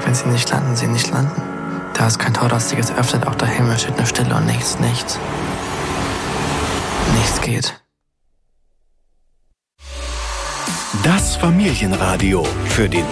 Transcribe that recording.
Wenn sie nicht landen, sie nicht landen. Da ist kein Tor, das sich jetzt öffnet, auch der Himmel steht nur Stille und nichts. Nichts geht. Das Familienradio für den